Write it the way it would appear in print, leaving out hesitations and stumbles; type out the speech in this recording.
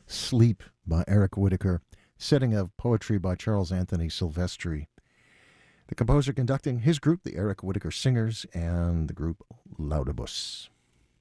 Sleep by Eric Whitacre, setting of poetry by Charles Anthony Silvestri. The composer conducting his group, the Eric Whitacre Singers, and the group Laudibus.